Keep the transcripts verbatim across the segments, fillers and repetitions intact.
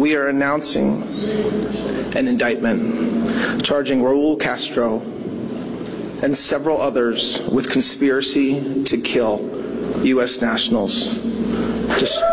we are announcing an indictment charging Raul Castro and several others with conspiracy to kill U S nationals. Just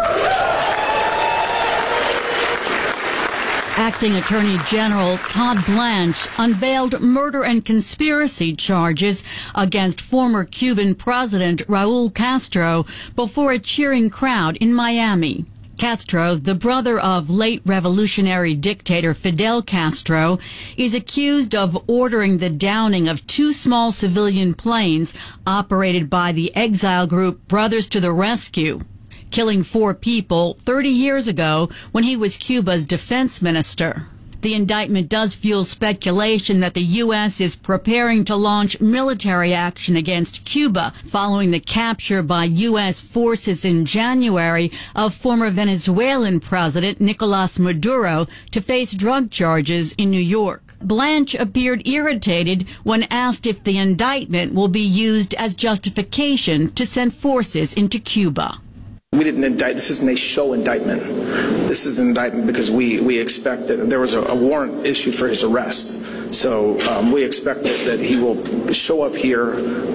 Acting Attorney General Todd Blanche unveiled murder and conspiracy charges against former Cuban President Raul Castro before a cheering crowd in Miami. Castro, the brother of late revolutionary dictator Fidel Castro, is accused of ordering the downing of two small civilian planes operated by the exile group Brothers to the Rescue, killing four people thirty years ago when he was Cuba's defense minister. The indictment does fuel speculation that the U S is preparing to launch military action against Cuba following the capture by U S forces in January of former Venezuelan President Nicolas Maduro to face drug charges in New York. Blanche appeared irritated when asked if the indictment will be used as justification to send forces into Cuba. We didn't indict. This isn't a show indictment. This is an indictment because we, we expect that there was a, a warrant issued for his arrest. So um, we expect that, that he will show up here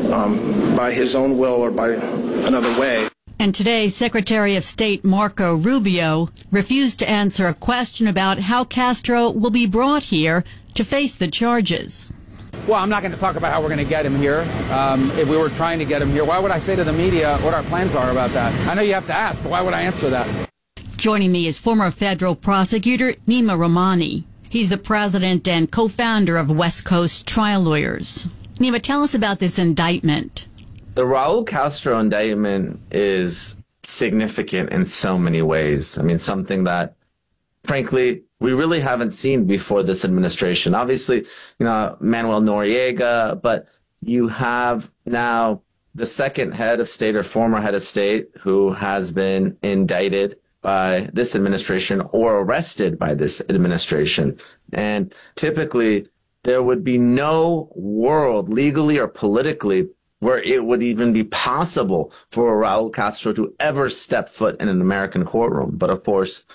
um, by his own will or by another way. And today, Secretary of State Marco Rubio refused to answer a question about how Castro will be brought here to face the charges. Well, I'm not going to talk about how we're going to get him here. Um, if we were trying to get him here, why would I say to the media what our plans are about that? I know you have to ask, but why would I answer that? Joining me is former federal prosecutor Nima Rahmani. He's the president and co-founder of West Coast Trial Lawyers. Nima, tell us about this indictment. The Raul Castro indictment is significant in so many ways. I mean, something that, frankly, we really haven't seen before this administration. Obviously, you know, Manuel Noriega, but you have now the second head of state or former head of state who has been indicted by this administration or arrested by this administration. And typically, there would be no world, legally or politically, where it would even be possible for Raul Castro to ever step foot in an American courtroom. But of course,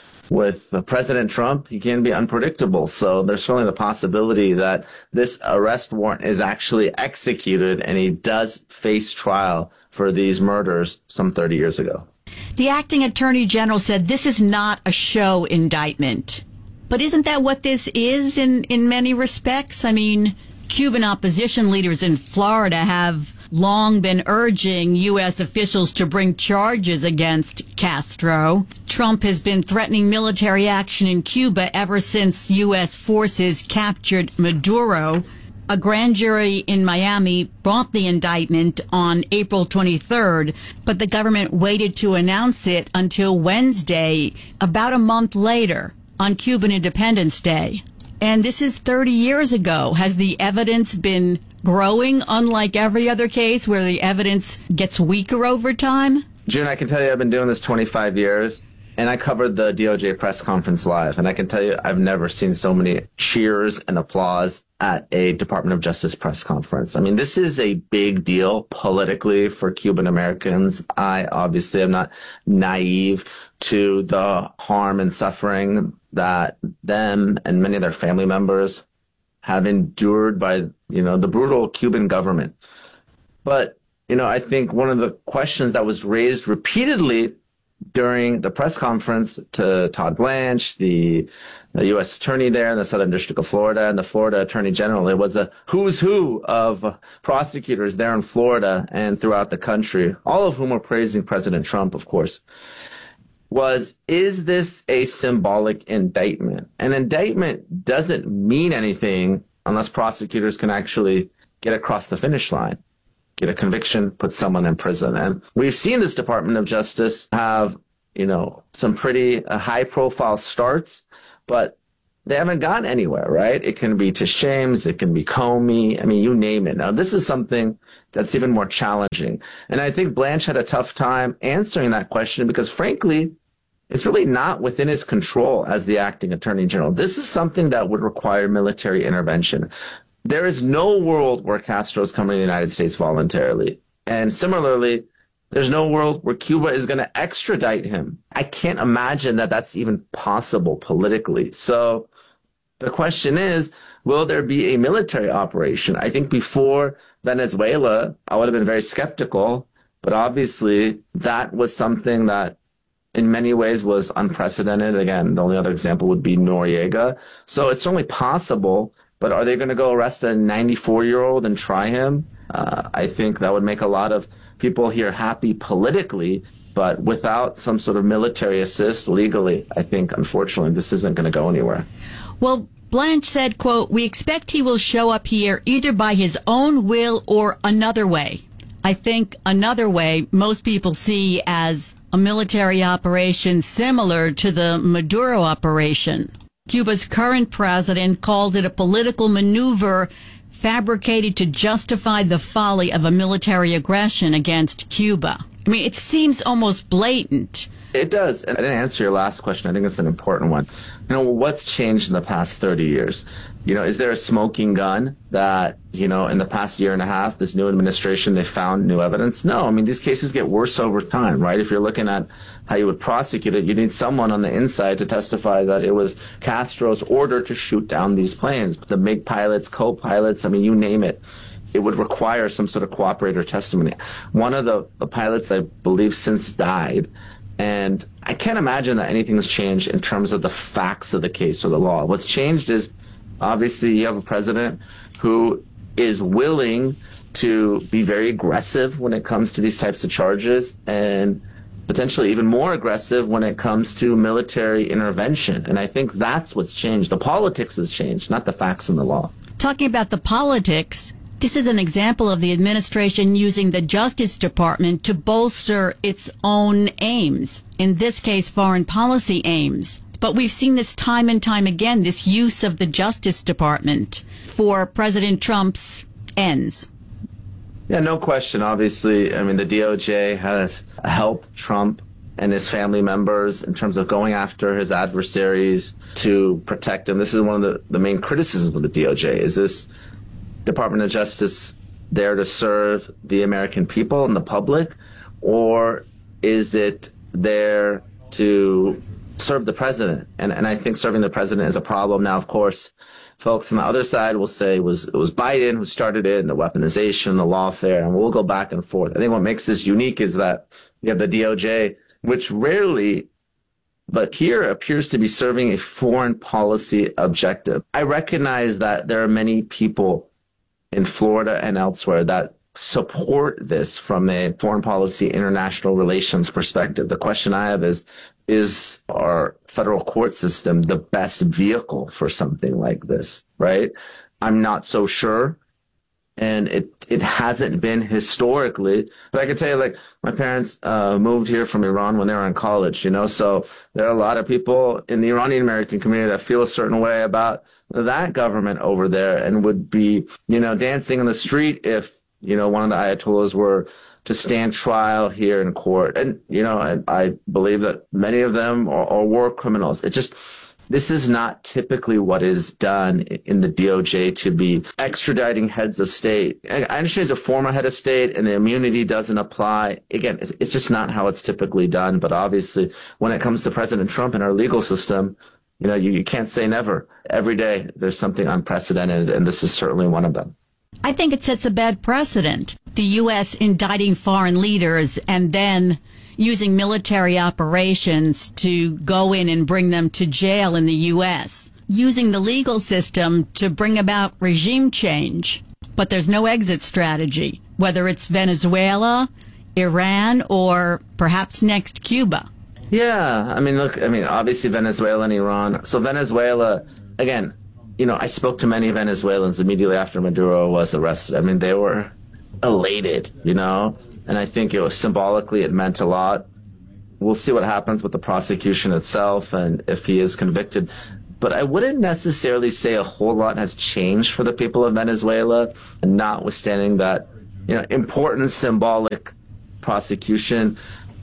with President Trump, he can be unpredictable. So there's certainly the possibility that this arrest warrant is actually executed and he does face trial for these murders some thirty years ago. The acting attorney general said this is not a show indictment. But isn't that what this is in, in many respects? I mean, Cuban opposition leaders in Florida have long been urging U S officials to bring charges against Castro. Trump has been threatening military action in Cuba ever since U S forces captured Maduro. A grand jury in Miami brought the indictment on April twenty-third, but the government waited to announce it until Wednesday, about a month later, on Cuban Independence Day. And this is thirty years ago. Has the evidence been growing, unlike every other case where the evidence gets weaker over time? June, I can tell you I've been doing this twenty-five years, and I covered the D O J press conference live. And I can tell you I've never seen so many cheers and applause at a Department of Justice press conference. I mean, this is a big deal politically for Cuban Americans. I obviously am not naive to the harm and suffering that them and many of their family members have endured by, you know, the brutal Cuban government. But, you know, I think one of the questions that was raised repeatedly during the press conference to Todd Blanche, the, the U S attorney there in the Southern District of Florida, and the Florida Attorney General, it was a who's who of prosecutors there in Florida and throughout the country, all of whom were praising President Trump, of course, was, is this a symbolic indictment? An indictment doesn't mean anything unless prosecutors can actually get across the finish line, get a conviction, put someone in prison. And we've seen this Department of Justice have, you know, some pretty uh, high-profile starts, but they haven't gotten anywhere, right? It can be Tish James, it can be Comey, I mean, you name it. Now, this is something that's even more challenging. And I think Blanche had a tough time answering that question because, frankly, it's really not within his control as the acting attorney general. This is something that would require military intervention. There is no world where Castro is coming to the United States voluntarily. And similarly, There's no world where Cuba is going to extradite him. I can't imagine that that's even possible politically. So the question is, will there be a military operation? I think before Venezuela, I would have been very skeptical, but obviously that was something that in many ways was unprecedented. Again, the only other example would be Noriega. So it's certainly possible, but are they going to go arrest a ninety-four-year-old and try him? Uh, I think that would make a lot of people here happy politically, but without some sort of military assist legally, I think, unfortunately, this isn't going to go anywhere. Well, Blanche said, quote, "We expect he will show up here either by his own will or another way." I think another way most people see as a military operation similar to the Maduro operation. Cuba's current president called it a political maneuver fabricated to justify the folly of a military aggression against Cuba. I mean, it seems almost blatant. It does. And I didn't answer your last question. I think it's an important one. You know, what's changed in the past thirty years? You know, is there a smoking gun that, you know, in the past year and a half, this new administration, they found new evidence? No. I mean, these cases get worse over time, right? If you're looking at how you would prosecute it, you need someone on the inside to testify that it was Castro's order to shoot down these planes. The MiG pilots, co-pilots, I mean, you name it. It would require some sort of cooperator testimony. One of the, the pilots, I believe, since died. And I can't imagine that anything's changed in terms of the facts of the case or the law. What's changed is, obviously, you have a president who is willing to be very aggressive when it comes to these types of charges and potentially even more aggressive when it comes to military intervention. And I think that's what's changed. The politics has changed, not the facts and the law. Talking about the politics, this is an example of the administration using the Justice Department to bolster its own aims, in this case, foreign policy aims. But we've seen this time and time again, this use of the Justice Department for President Trump's ends. Yeah, no question. Obviously, I mean, the D O J has helped Trump and his family members in terms of going after his adversaries to protect him. This is one of the, the main criticisms of the D O J. Is this Department of Justice there to serve the American people and the public, or is it there to serve the president? And and I think serving the president is a problem. Now, of course, folks on the other side will say it was, it was Biden who started it, and the weaponization, the lawfare, and we'll go back and forth. I think what makes this unique is that you have the D O J, which rarely, but here appears to be serving a foreign policy objective. I recognize that there are many people in Florida and elsewhere that support this from a foreign policy, international relations perspective. The question I have is, is our federal court system the best vehicle for something like this, right? I'm not so sure. And it, it hasn't been historically, but I can tell you, like, my parents, uh, moved here from Iran when they were in college, you know, so there are a lot of people in the Iranian American community that feel a certain way about that government over there and would be, you know, dancing in the street if, you know, one of the Ayatollahs were to stand trial here in court. And, you know, I, I believe that many of them are, are war criminals. It just, this is not typically what is done in the D O J to be extraditing heads of state. I understand he's a former head of state and the immunity doesn't apply. Again, it's, it's just not how it's typically done. But obviously, when it comes to President Trump and our legal system, you know, you, you can't say never. Every day there's something unprecedented, and this is certainly one of them. I think it sets a bad precedent. The U S indicting foreign leaders and then using military operations to go in and bring them to jail in the U S, using the legal system to bring about regime change. But there's no exit strategy, whether it's Venezuela, Iran, or perhaps next Cuba. Yeah, I mean, look, I mean, obviously Venezuela and Iran. So Venezuela, again, you know, I spoke to many Venezuelans immediately after Maduro was arrested. I mean, they were elated, you know, and I think it was symbolically, it meant a lot. We'll see what happens with the prosecution itself and if he is convicted. But I wouldn't necessarily say a whole lot has changed for the people of Venezuela, notwithstanding that, you know, important symbolic prosecution.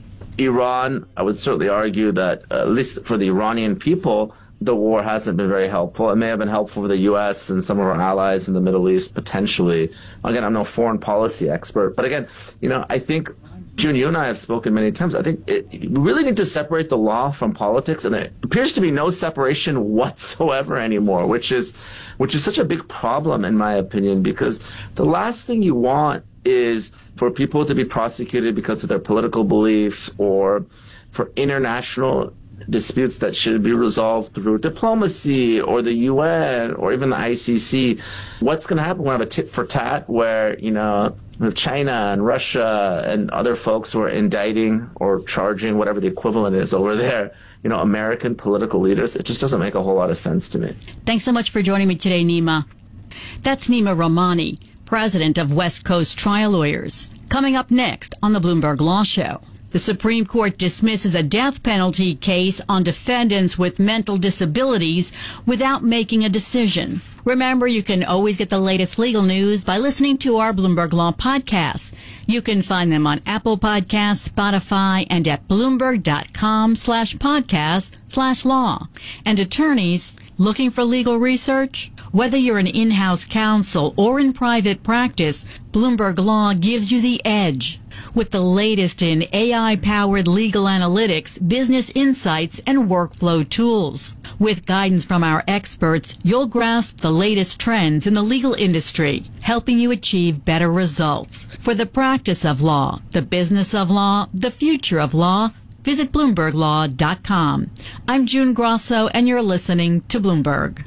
Iran, I would certainly argue that, uh, at least for the Iranian people, the war hasn't been very helpful. It may have been helpful for the U S and some of our allies in the Middle East, potentially. Again, I'm no foreign policy expert. But again, you know, I think June, you and I have spoken many times. I think it, we really need to separate the law from politics, and there appears to be no separation whatsoever anymore, which is, which is such a big problem in my opinion, because the last thing you want is for people to be prosecuted because of their political beliefs or for international disputes that should be resolved through diplomacy or the U N or even the I C C. What's going to happen when we have a tit for tat where, you know, China and Russia and other folks who are indicting or charging whatever the equivalent is over there, you know, American political leaders? It just doesn't make a whole lot of sense to me. Thanks so much for joining me today, Nima. That's Nima Rahmani, president of West Coast Trial Lawyers. Coming up next on the Bloomberg Law Show. The Supreme Court dismisses a death penalty case on defendants with mental disabilities without making a decision. Remember, you can always get the latest legal news by listening to our Bloomberg Law podcasts. You can find them on Apple Podcasts, Spotify, and at Bloomberg.com slash podcast slash law. And attorneys looking for legal research? Whether you're an in-house counsel or in private practice, Bloomberg Law gives you the edge. With the latest in A I-powered legal analytics, business insights, and workflow tools. With guidance from our experts, you'll grasp the latest trends in the legal industry, helping you achieve better results. For the practice of law, the business of law, the future of law, visit Bloomberg Law dot com. I'm June Grosso, and you're listening to Bloomberg.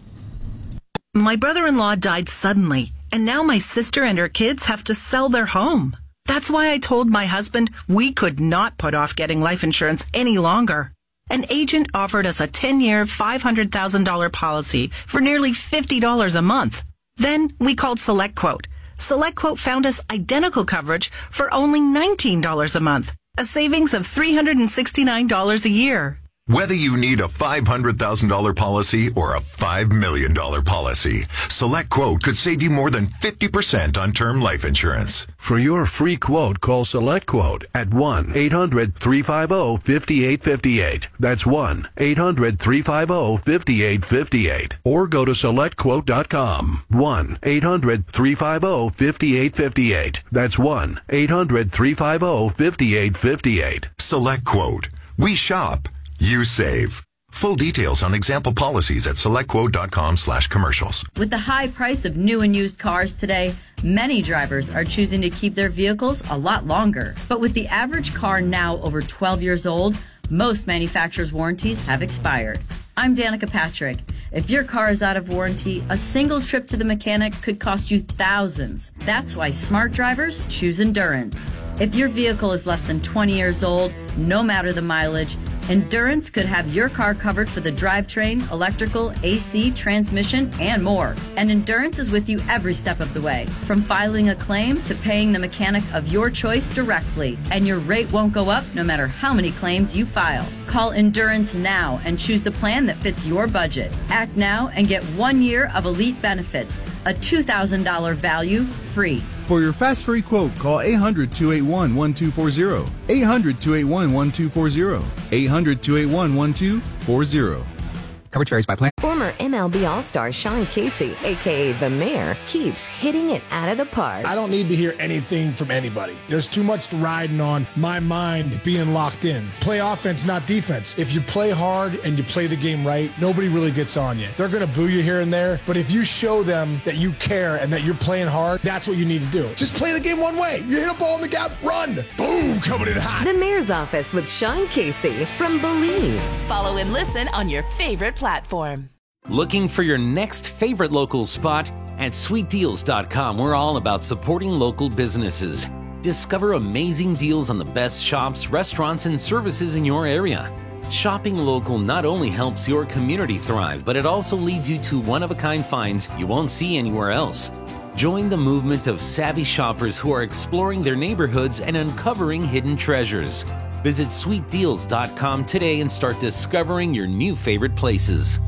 My brother-in-law died suddenly, and now my sister and her kids have to sell their home. That's why I told my husband we could not put off getting life insurance any longer. An agent offered us a ten-year, five hundred thousand dollars policy for nearly fifty dollars a month. Then we called SelectQuote. SelectQuote found us identical coverage for only nineteen dollars a month, a savings of three hundred sixty-nine dollars a year. Whether you need a five hundred thousand dollars policy or a five million dollars policy, SelectQuote could save you more than fifty percent on term life insurance. For your free quote, call SelectQuote at one eight hundred three five zero five eight five eight. That's one eight hundred three five zero five eight five eight. Or go to select quote dot com. one eight hundred three five zero five eight five eight. That's one eight hundred three five zero five eight five eight. SelectQuote. We shop. You save. Full details on example policies at selectquote.com slash commercials. With the high price of new and used cars today, many drivers are choosing to keep their vehicles a lot longer. But with the average car now over twelve years old, most manufacturers' warranties have expired. I'm Danica Patrick. If your car is out of warranty, a single trip to the mechanic could cost you thousands. That's why smart drivers choose Endurance. If your vehicle is less than twenty years old, no matter the mileage, Endurance could have your car covered for the drivetrain, electrical, A C, transmission, and more. And Endurance is with you every step of the way, from filing a claim to paying the mechanic of your choice directly. And your rate won't go up no matter how many claims you file. Call Endurance now and choose the plan that fits your budget. Act now and get one year of elite benefits, a two thousand dollars value free. For your fast free quote, call eight hundred two eight one one two four zero. eight hundred two eight one one two four zero. eight hundred two eight one one two four zero. Coverage varies by plan. Former M L B All-Star Sean Casey, a k a. The Mayor, keeps hitting it out of the park. I don't need to hear anything from anybody. There's too much riding on my mind being locked in. Play offense, not defense. If you play hard and you play the game right, nobody really gets on you. They're going to boo you here and there, but if you show them that you care and that you're playing hard, that's what you need to do. Just play the game one way. You hit a ball in the gap, run. Boom, coming in hot. The Mayor's Office with Sean Casey from Believe. Follow and listen on your favorite platform. Looking for your next favorite local spot? At sweet deals dot com, we're all about supporting local businesses. Discover amazing deals on the best shops, restaurants, and services in your area. Shopping local not only helps your community thrive, but it also leads you to one-of-a-kind finds you won't see anywhere else. Join the movement of savvy shoppers who are exploring their neighborhoods and uncovering hidden treasures. Visit sweet deals dot com today and start discovering your new favorite places.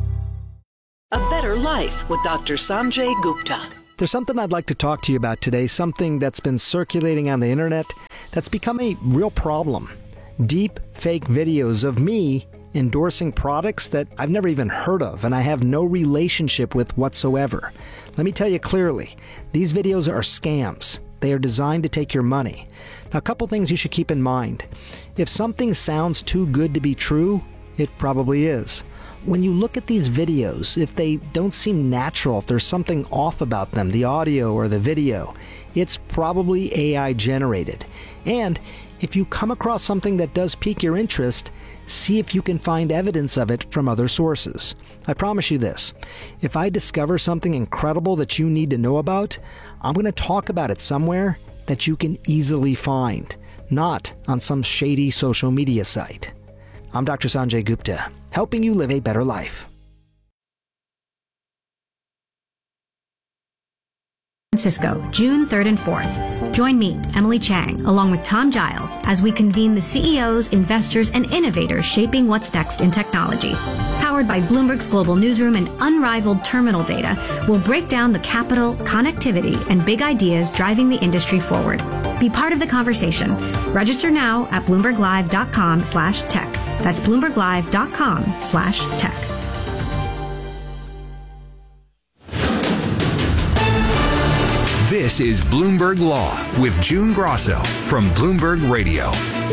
A Better Life with Doctor Sanjay Gupta. There's something I'd like to talk to you about today, something that's been circulating on the internet that's become a real problem. Deep fake videos of me endorsing products that I've never even heard of and I have no relationship with whatsoever. Let me tell you clearly, these videos are scams. They are designed to take your money. Now, a couple things you should keep in mind. If something sounds too good to be true, it probably is. When you look at these videos, if they don't seem natural, if there's something off about them, the audio or the video, it's probably A I generated. And if you come across something that does pique your interest, see if you can find evidence of it from other sources. I promise you this, if I discover something incredible that you need to know about, I'm going to talk about it somewhere that you can easily find, not on some shady social media site. I'm Doctor Sanjay Gupta, helping you live a better life. Francisco, June third and fourth. Join me, Emily Chang, along with Tom Giles, as we convene the C E Os, investors, and innovators shaping what's next in technology. Powered by Bloomberg's Global Newsroom and unrivaled terminal data, we'll break down the capital, connectivity, and big ideas driving the industry forward. Be part of the conversation. Register now at bloomberglive.com slash tech. That's bloomberglive.com slash tech. This is Bloomberg Law with June Grosso from Bloomberg Radio.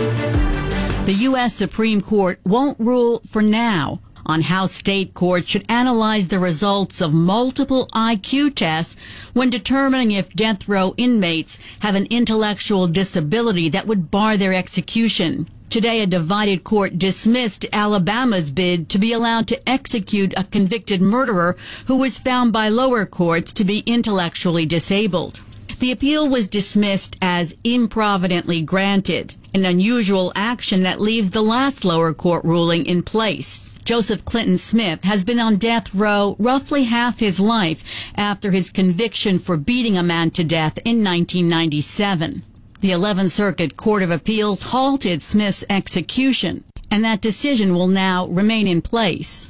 The U S Supreme Court won't rule for now on how state courts should analyze the results of multiple I Q tests when determining if death row inmates have an intellectual disability that would bar their execution. Today, a divided court dismissed Alabama's bid to be allowed to execute a convicted murderer who was found by lower courts to be intellectually disabled. The appeal was dismissed as improvidently granted, an unusual action that leaves the last lower court ruling in place. Joseph Clinton Smith has been on death row roughly half his life after his conviction for beating a man to death in nineteen ninety-seven. The eleventh Circuit Court of Appeals halted Smith's execution, and that decision will now remain in place.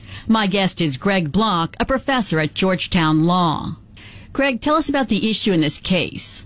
My guest is Greg Block, a professor at Georgetown Law. Greg, tell us about the issue in this case.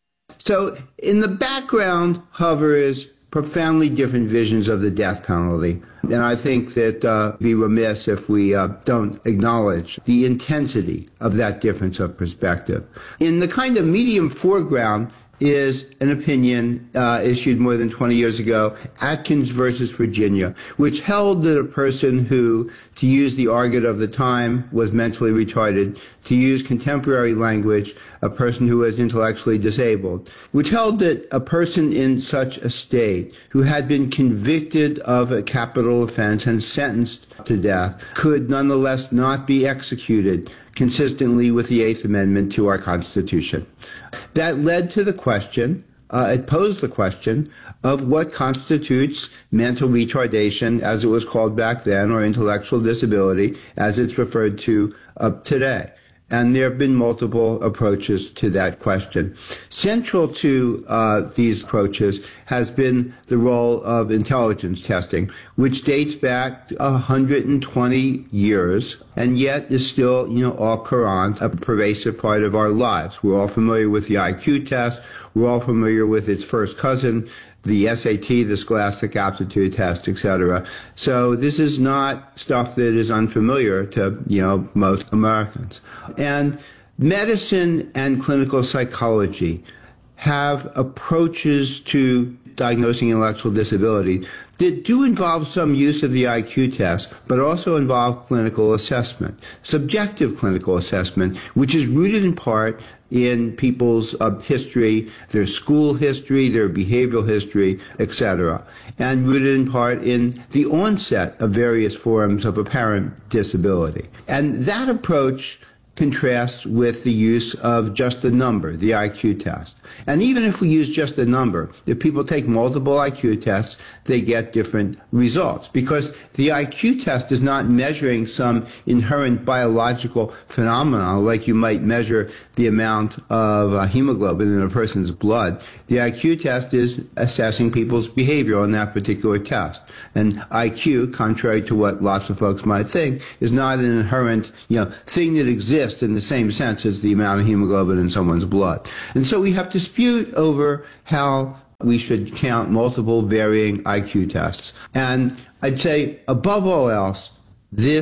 So, in the background hovers profoundly different visions of the death penalty. And I think that uh, be remiss if we uh, don't acknowledge the intensity of that difference of perspective. In the kind of medium foreground is an opinion uh, issued more than twenty years ago, Atkins versus Virginia, which held that a person who, to use the argot of the time, was mentally retarded, to use contemporary language, a person who was intellectually disabled, which held that a person in such a state who had been convicted of a capital offense and sentenced to death could nonetheless not be executed consistently with the Eighth Amendment to our Constitution. That led to the question, uh, it posed the question of what constitutes mental retardation, as it was called back then, or intellectual disability, as it's referred to uh, today. And there have been multiple approaches to that question. Central to uh, these approaches has been the role of intelligence testing, which dates back one hundred twenty years, and yet is still, you know, au courant, a pervasive part of our lives. We're all familiar with the I Q test. We're all familiar with its first cousin, the S A T, the Scholastic Aptitude Test, et cetera. So this is not stuff that is unfamiliar to, you know, most Americans. And medicine and clinical psychology have approaches to diagnosing intellectual disability that do involve some use of the I Q test, but also involve clinical assessment, subjective clinical assessment, which is rooted in part in people's uh, history, their school history, their behavioral history, et cetera, and rooted in part in the onset of various forms of apparent disability. And that approach contrasts with the use of just a number, the I Q test. And even if we use just a number, if people take multiple I Q tests, they get different results, because the I Q test is not measuring some inherent biological phenomenon like you might measure the amount of uh, hemoglobin in a person's blood. The I Q test is assessing people's behavior on that particular test. And I Q, contrary to what lots of folks might think, is not an inherent, you know, thing that exists in the same sense as the amount of hemoglobin in someone's blood. And so we have dispute over how we should count multiple varying I Q tests. And I'd say, above all else, this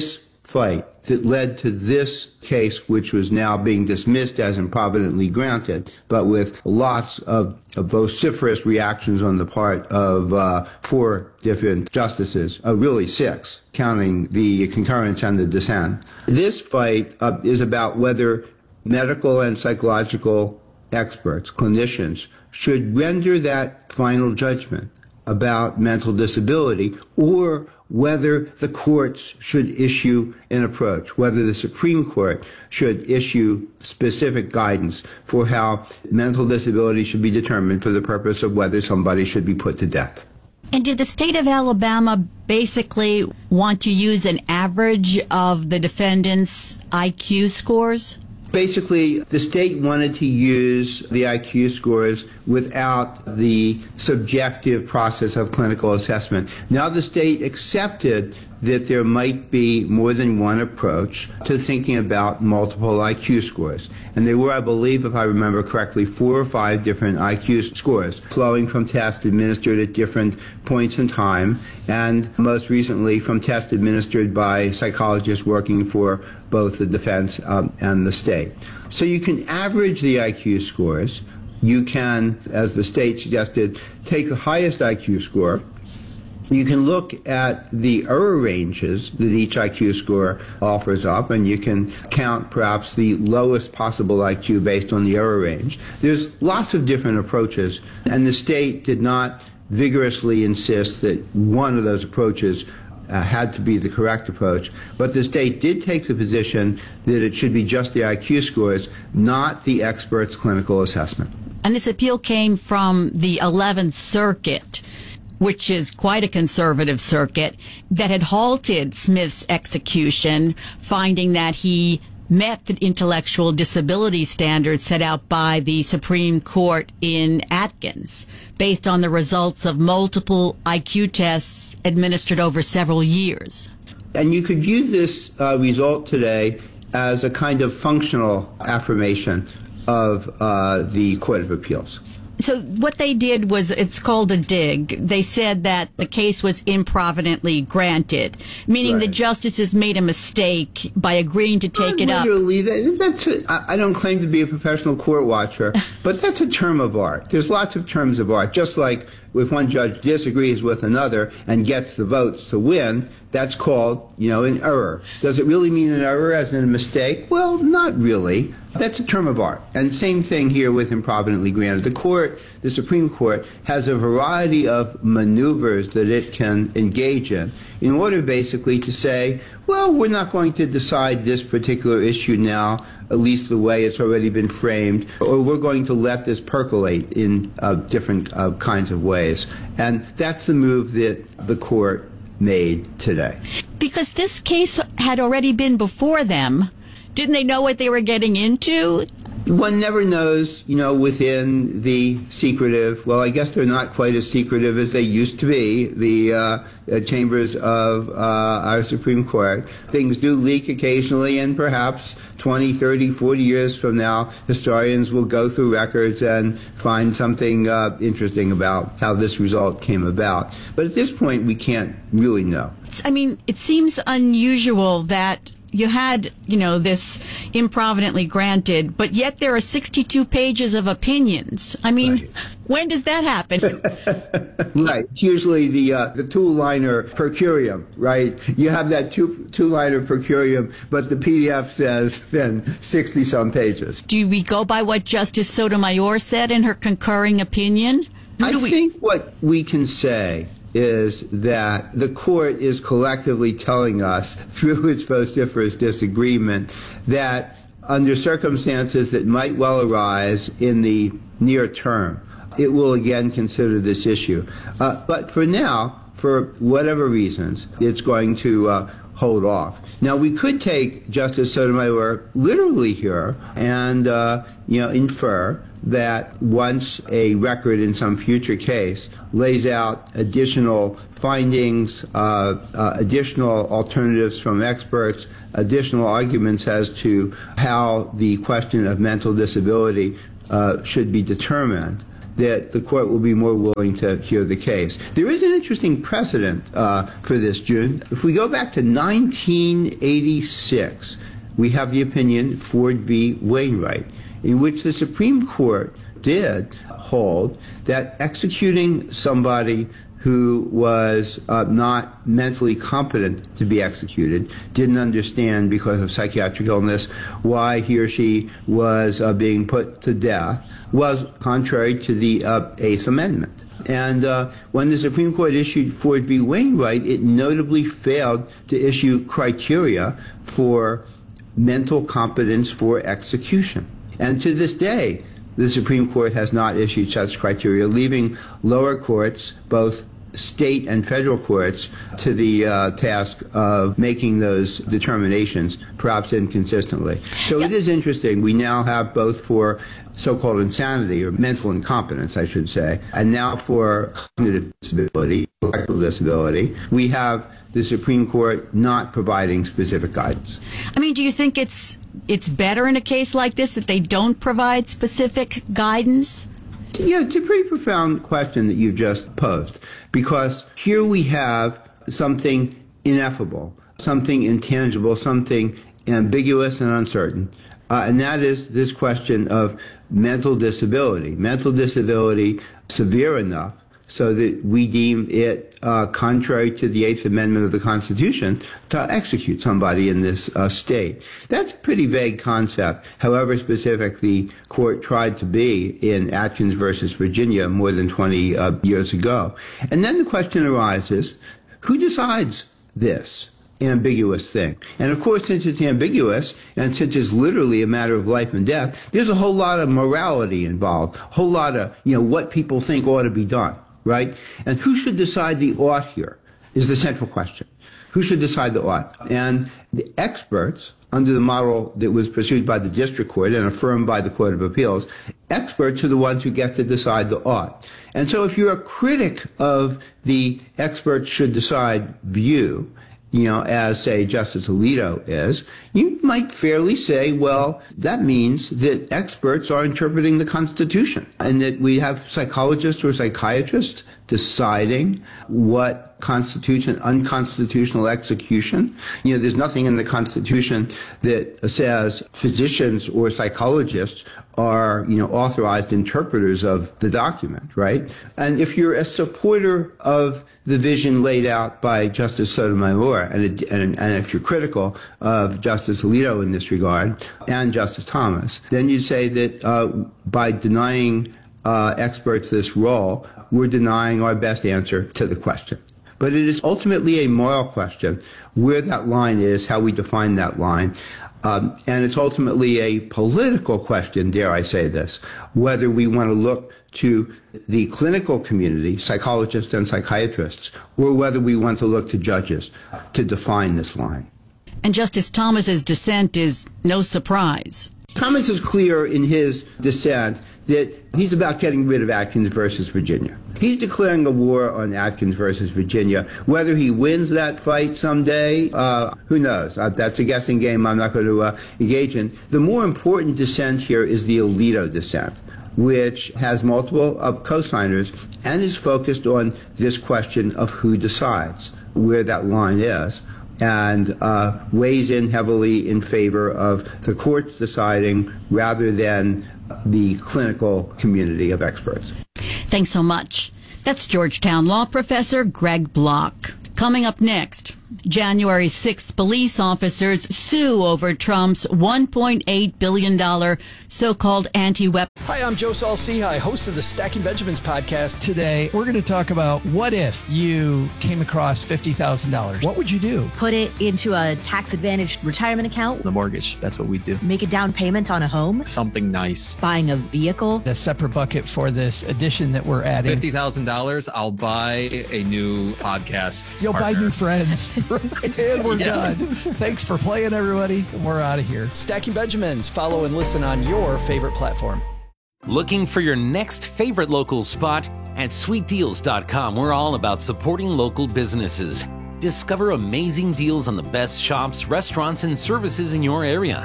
fight that led to this case, which was now being dismissed as improvidently granted, but with lots of, of vociferous reactions on the part of uh, four different justices, uh, really six, counting the concurrence and the dissent. This fight uh, is about whether medical and psychological experts, clinicians, should render that final judgment about mental disability, or whether the courts should issue an approach, whether the Supreme Court should issue specific guidance for how mental disability should be determined for the purpose of whether somebody should be put to death. And did the state of Alabama basically want to use an average of the defendants' I Q scores? Basically, the state wanted to use the I Q scores without the subjective process of clinical assessment. Now the state accepted that there might be more than one approach to thinking about multiple I Q scores. And there were, I believe, if I remember correctly, four or five different I Q scores flowing from tests administered at different points in time, and most recently from tests administered by psychologists working for both the defense um, and the state. So you can average the I Q scores. You can, as the state suggested, take the highest I Q score. You can look at the error ranges that each I Q score offers up, and you can count perhaps the lowest possible I Q based on the error range. There's lots of different approaches, and the state did not vigorously insist that one of those approaches uh, had to be the correct approach, but the state did take the position that it should be just the I Q scores, not the expert's clinical assessment. And this appeal came from the eleventh Circuit, which is quite a conservative circuit, that had halted Smith's execution, finding that he met the intellectual disability standards set out by the Supreme Court in Atkins, based on the results of multiple I Q tests administered over several years. And you could view this uh, result today as a kind of functional affirmation of uh, the Court of Appeals. So what they did was, it's called a dig. They said that the case was improvidently granted, meaning right. the justices made a mistake by agreeing to take it up. Literally, that, that's a, I don't claim to be a professional court watcher, but that's a term of art. There's lots of terms of art. Just like if one judge disagrees with another and gets the votes to win, that's called, you know, an error. Does it really mean an error as in a mistake? Well, not really. That's a term of art. And same thing here with improvidently granted. The court, the Supreme Court, has a variety of maneuvers that it can engage in in order basically to say, well, we're not going to decide this particular issue now, at least the way it's already been framed, or we're going to let this percolate in uh, different uh, kinds of ways. And that's the move that the court made today. Because this case had already been before them, didn't they know what they were getting into? One never knows, you know, within the secretive, well, I guess they're not quite as secretive as they used to be, the uh, uh, chambers of uh, our Supreme Court. Things do leak occasionally, and perhaps twenty, thirty, forty years from now, historians will go through records and find something uh, interesting about how this result came about. But at this point, we can't really know. I mean, it seems unusual that you had, you know, this improvidently granted, but yet there are sixty-two pages of opinions. I mean, right. When does that happen? Right. It's usually the uh, the two-liner per curiam, right? You have that two, two-liner per curiam, but the P D F says then sixty-some pages. Do we go by what Justice Sotomayor said in her concurring opinion? Who I do we- think what we can say is that the court is collectively telling us, through its vociferous disagreement, that under circumstances that might well arise in the near term, it will again consider this issue. Uh, but for now, for whatever reasons, it's going to uh, hold off. Now, we could take Justice Sotomayor literally here and, uh, you know, infer that once a record in some future case lays out additional findings, uh, uh, additional alternatives from experts, additional arguments as to how the question of mental disability uh, should be determined, that the court will be more willing to hear the case. There is an interesting precedent uh, for this, June. If we go back to nineteen eighty-six, we have the opinion Ford v. Wainwright, in which the Supreme Court did hold that executing somebody who was uh, not mentally competent to be executed, didn't understand because of psychiatric illness why he or she was uh, being put to death, was contrary to the uh, Eighth Amendment. And uh, when the Supreme Court issued Ford v. Wainwright, it notably failed to issue criteria for mental competence for execution. And to this day, the Supreme Court has not issued such criteria, leaving lower courts, both state and federal courts, to the uh, task of making those determinations, perhaps inconsistently. So it is interesting. We now have both for so-called insanity, or mental incompetence, I should say, and now for cognitive disability, intellectual disability, we have the Supreme Court not providing specific guidance. I mean, do you think it's it's better in a case like this that they don't provide specific guidance? Yeah, it's a pretty profound question that you've just posed, because here we have something ineffable, something intangible, something ambiguous and uncertain, uh, and that is this question of mental disability. Mental disability severe enough so that we deem it uh, contrary to the Eighth Amendment of the Constitution to execute somebody in this uh, state. That's a pretty vague concept, however specific the court tried to be in Atkins versus Virginia more than twenty uh, years ago. And then the question arises, who decides this ambiguous thing? And of course, since it's ambiguous, and since it's literally a matter of life and death, there's a whole lot of morality involved, a whole lot of, you know, what people think ought to be done. Right? And who should decide the ought here is the central question. Who should decide the ought? And the experts, under the model that was pursued by the district court and affirmed by the Court of Appeals, experts are the ones who get to decide the ought. And so if you're a critic of the experts should decide view, you know, as, say, Justice Alito is, you might fairly say, well, that means that experts are interpreting the Constitution, and that we have psychologists or psychiatrists deciding what constitution, unconstitutional execution. You know, there's nothing in the Constitution that says physicians or psychologists are, you know, authorized interpreters of the document, right? And if you're a supporter of the vision laid out by Justice Sotomayor, and, and, and if you're critical of Justice Alito in this regard, and Justice Thomas, then you say that uh, by denying uh, experts this role, we're denying our best answer to the question. But it is ultimately a moral question, where that line is, how we define that line. Um, and it's ultimately a political question, dare I say this, whether we want to look to the clinical community, psychologists and psychiatrists, or whether we want to look to judges to define this line. And Justice Thomas's dissent is no surprise. Thomas is clear in his dissent that he's about getting rid of Atkins versus Virginia. He's declaring a war on Atkins versus Virginia. Whether he wins that fight someday, uh, who knows? Uh, that's a guessing game I'm not going to uh, engage in. The more important dissent here is the Alito dissent, which has multiple uh, co-signers and is focused on this question of who decides where that line is, and uh, weighs in heavily in favor of the courts deciding rather than the clinical community of experts. Thanks so much. That's Georgetown law professor Greg Block. Coming up next, January sixth, police officers sue over Trump's one point eight billion dollars so-called anti-weapon. Hi, I'm Joe Saul-Sehy, host of the Stacking Benjamins podcast. Today, we're going to talk about what if you came across fifty thousand dollars. What would you do? Put it into a tax-advantaged retirement account. The mortgage, that's what we do. Make a down payment on a home. Something nice. Buying a vehicle. A separate bucket for this addition that we're adding. fifty thousand dollars, I'll buy a new podcast. You'll partner. buy new friends. And we're Yeah. done. Thanks for playing, everybody. We're out of here. Stacking Benjamins. Follow and listen on your favorite platform. Looking for your next favorite local spot? At sweet deals dot com, we're all about supporting local businesses. Discover amazing deals on the best shops, restaurants, and services in your area.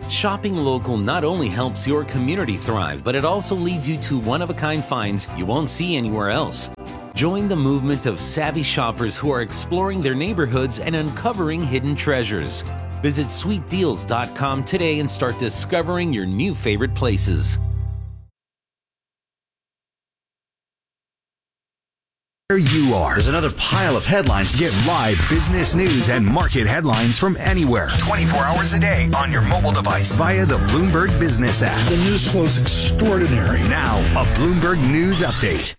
Shopping local not only helps your community thrive, but it also leads you to one-of-a-kind finds you won't see anywhere else. Join the movement of savvy shoppers who are exploring their neighborhoods and uncovering hidden treasures. Visit sweet deals dot com today and start discovering your new favorite places. There you are. There's another pile of headlines. Get live business news and market headlines from anywhere. twenty-four hours a day on your mobile device via the Bloomberg Business app. The news flow is extraordinary. Now, a Bloomberg News Update.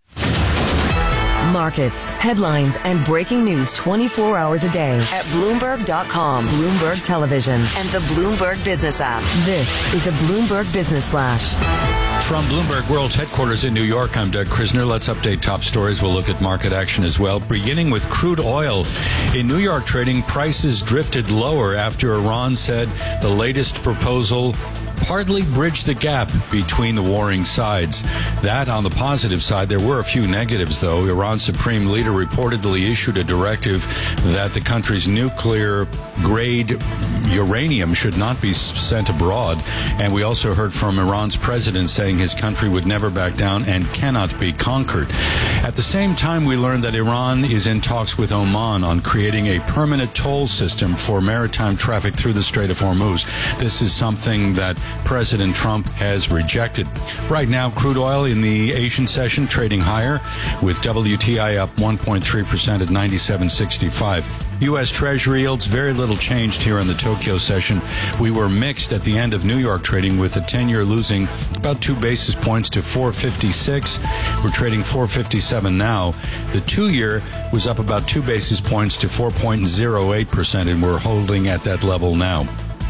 Markets, headlines, and breaking news twenty-four hours a day at Bloomberg dot com, Bloomberg Television, and the Bloomberg Business app. This is the Bloomberg Business Flash. From Bloomberg World's headquarters in New York, I'm Doug Krisner. Let's update top stories. We'll look at market action as well. Beginning with crude oil. In New York trading, prices drifted lower after Iran said the latest proposal partly bridged the gap between the warring sides. That on the positive side. There were a few negatives, though. Iran's supreme leader reportedly issued a directive that the country's nuclear-grade uranium should not be sent abroad. And we also heard from Iran's president saying his country would never back down and cannot be conquered. At the same time, we learned that Iran is in talks with Oman on creating a permanent toll system for maritime traffic through the Strait of Hormuz. This is something that President Trump has rejected. Right now, crude oil in the Asian session trading higher, with W T I up one point three percent at ninety-seven sixty-five. U S. Treasury yields, very little changed here in the Tokyo session. We were mixed at the end of New York trading, with the ten-year losing about two basis points to four fifty-six. We're trading four fifty-seven now. The two-year was up about two basis points to four point zero eight percent, and we're holding at that level now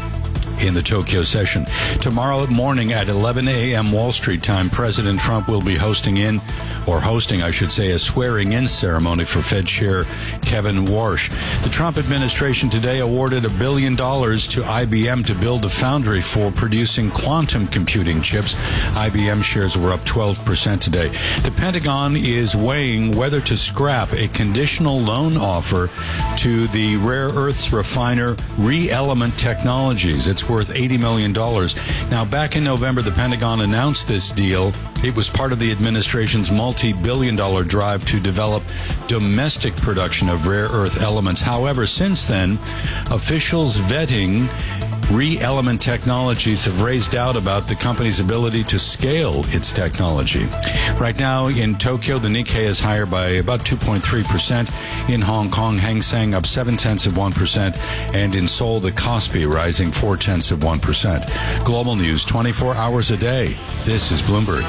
in the Tokyo session. Tomorrow morning at eleven a.m. Wall Street time, President Trump will be hosting in, or hosting, I should say, a swearing-in ceremony for Fed Chair Kevin Warsh. The Trump administration today awarded a billion dollars to I B M to build a foundry for producing quantum computing chips. I B M shares were up twelve percent today. The Pentagon is weighing whether to scrap a conditional loan offer to the rare earths refiner ReElement Technologies. It's worth eighty million dollars. Now, back in November, the Pentagon announced this deal. It was part of the administration's multi-billion dollar drive to develop domestic production of rare earth elements. However, since then, officials vetting ReElement Technologies have raised doubt about the company's ability to scale its technology. Right now in Tokyo, the Nikkei is higher by about two point three percent. In Hong Kong, Hang Seng up seven tenths of one percent. And in Seoul, the Kospi rising four tenths of one percent. Global news twenty-four hours a day. This is Bloomberg.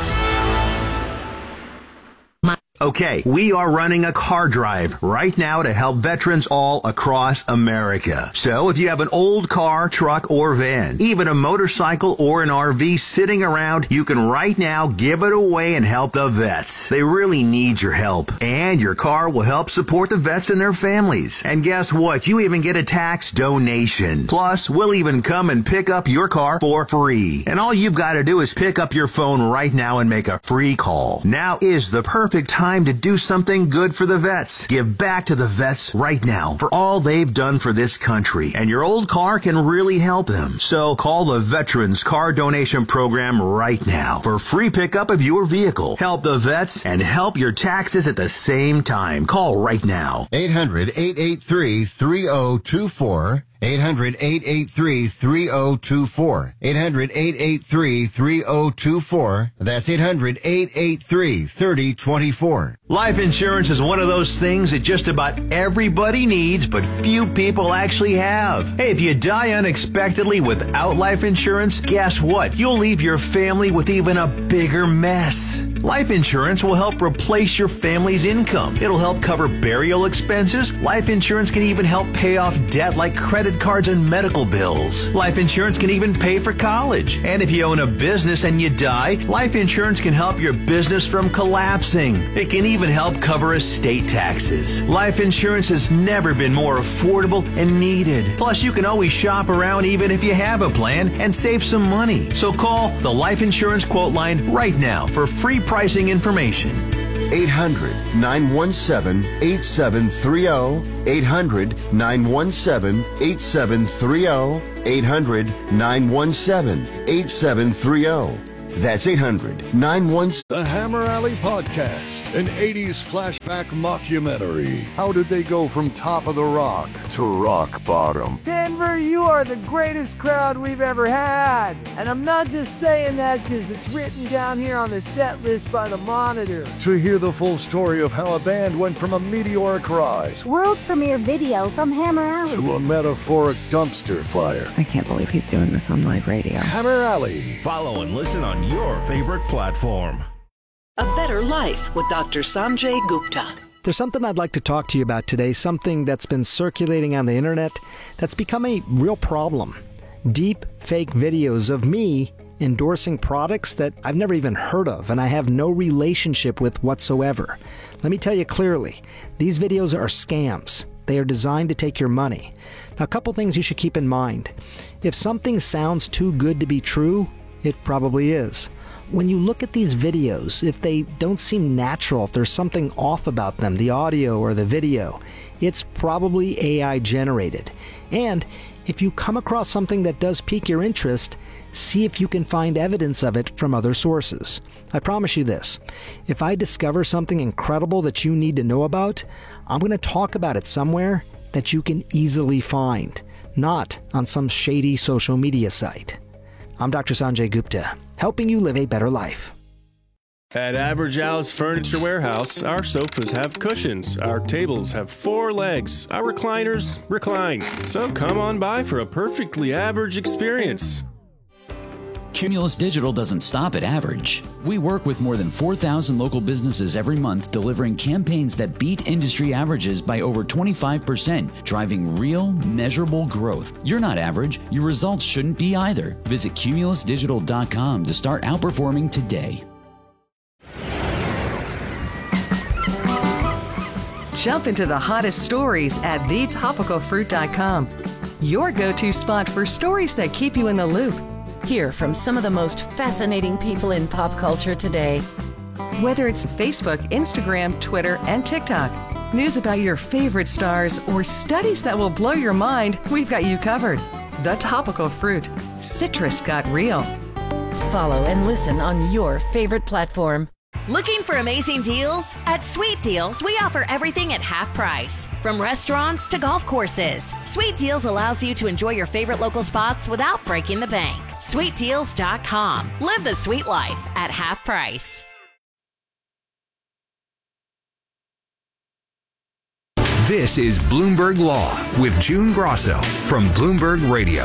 Okay, we are running a car drive right now to help veterans all across America. So if you have an old car, truck, or van, even a motorcycle or an R V sitting around, you can right now give it away and help the vets. They really need your help. And your car will help support the vets and their families. And guess what? You even get a tax donation. Plus, we'll even come and pick up your car for free. And all you've got to do is pick up your phone right now and make a free call. Now is the perfect time to do something good for the vets. Give back to the vets right now for all they've done for this country. And your old car can really help them. So call the Veterans Car Donation Program right now for free pickup of your vehicle. Help the vets and help your taxes at the same time. Call right now. eight hundred, eight eight three, three oh two four. eight hundred, eight eight three, three oh two four. eight hundred, eight eight three, three oh two four. That's eight hundred, eight eight three, three oh two four. Life insurance is one of those things that just about everybody needs, but few people actually have. Hey, if you die unexpectedly without life insurance, guess what? You'll leave your family with even a bigger mess. Life insurance will help replace your family's income. It'll help cover burial expenses. Life insurance can even help pay off debt like credit cards and medical bills. Life insurance can even pay for college. And if you own a business and you die, life insurance can help your business from collapsing. It can even help cover estate taxes. Life insurance has never been more affordable and needed. Plus, you can always shop around even if you have a plan and save some money. So call the Life Insurance Quote Line right now for free pricing information. eight hundred, nine one seven, eight seven three zero. eight hundred, nine one seven, eight seven three zero. eight hundred, nine one seven, eight seven three zero. That's eight hundred, nine one seven. The Hammer Alley Podcast, an eighties flashback mockumentary. How did they go from top of the rock to rock bottom? Denver, you are the greatest crowd we've ever had. And I'm not just saying that because it's written down here on the set list by the Monitor. To hear the full story of how a band went from a meteoric rise world premiere video from Hammer Alley to a metaphoric dumpster fire. I can't believe he's doing this on live radio. Hammer Alley. Follow and listen on your favorite platform. A Better Life with Doctor Sanjay Gupta. There's something I'd like to talk to you about today, something that's been circulating on the internet that's become a real problem. Deep fake videos of me endorsing products that I've never even heard of and I have no relationship with whatsoever. Let me tell you clearly, these videos are scams. They are designed to take your money. Now, a couple things you should keep in mind. If something sounds too good to be true, it probably is. When you look at these videos, if they don't seem natural, if there's something off about them, the audio or the video, it's probably A I generated. And if you come across something that does pique your interest, see if you can find evidence of it from other sources. I promise you this, if I discover something incredible that you need to know about, I'm going to talk about it somewhere that you can easily find, not on some shady social media site. I'm Doctor Sanjay Gupta, helping you live a better life. At Average Al's Furniture Warehouse, our sofas have cushions, our tables have four legs, our recliners recline. So come on by for a perfectly average experience. Cumulus Digital doesn't stop at average. We work with more than four thousand local businesses every month, delivering campaigns that beat industry averages by over twenty-five percent, driving real, measurable growth. You're not average. Your results shouldn't be either. Visit cumulus digital dot com to start outperforming today. Jump into the hottest stories at the topical fruit dot com. Your go-to spot for stories that keep you in the loop. Hear from some of the most fascinating people in pop culture today. Whether it's Facebook, Instagram, Twitter, and TikTok, news about your favorite stars, or studies that will blow your mind, we've got you covered. The Topical Fruit. Citrus got real. Follow and listen on your favorite platform. Looking for amazing deals? At Sweet Deals, we offer everything at half price. From restaurants to golf courses, Sweet Deals allows you to enjoy your favorite local spots without breaking the bank. sweet deals dot com. Live the sweet life at half price. This is Bloomberg Law with June Grosso from Bloomberg Radio.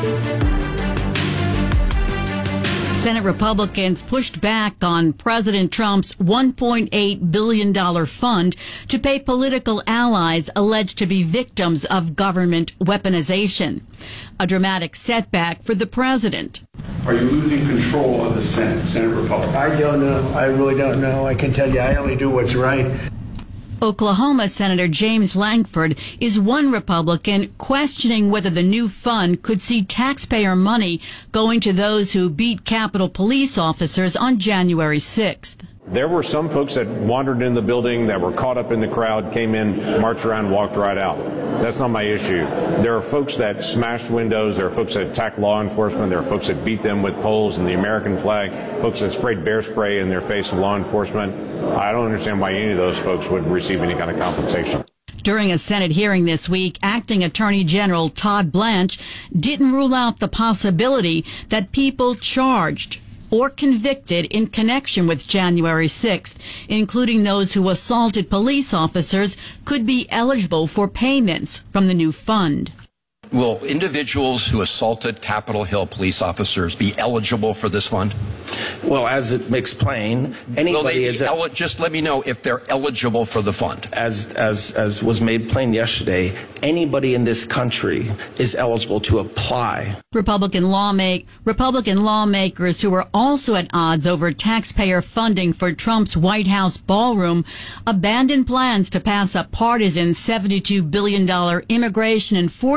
Senate Republicans pushed back on President Trump's one point eight billion dollars fund to pay political allies alleged to be victims of government weaponization. A dramatic setback for the president. Are you losing control of the Senate, Senate Republicans? I don't know. I really don't know. I can tell you I only do what's right. Oklahoma Senator James Lankford is one Republican questioning whether the new fund could see taxpayer money going to those who beat Capitol Police officers on January sixth. There were some folks that wandered in the building, that were caught up in the crowd, came in, marched around, walked right out. That's not my issue. There are folks that smashed windows. There are folks that attacked law enforcement. There are folks that beat them with poles and the American flag, folks that sprayed bear spray in their face of law enforcement. I don't understand why any of those folks would receive any kind of compensation. During a Senate hearing this week, Acting Attorney General Todd Blanche didn't rule out the possibility that people charged or convicted in connection with January sixth, including those who assaulted police officers, could be eligible for payments from the new fund. Will individuals who assaulted Capitol Hill police officers be eligible for this fund? Well, as it makes plain, anybody is el- just let me know if they're eligible for the fund. As as as was made plain yesterday, anybody in this country is eligible to apply. Republican lawmake Republican lawmakers who are also at odds over taxpayer funding for Trump's White House ballroom abandoned plans to pass a partisan seventy-two billion dollars immigration enforcement package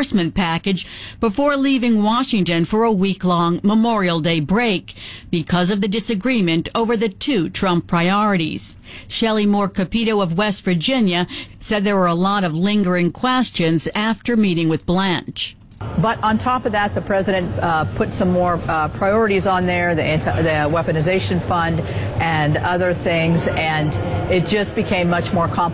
package before leaving Washington for a week-long Memorial Day break because of the disagreement over the two Trump priorities. Shelley Moore Capito of West Virginia said there were a lot of lingering questions after meeting with Blanche. But on top of that, the president uh, put some more uh, priorities on there, the, anti- the weaponization fund and other things, and it just became much more complicated.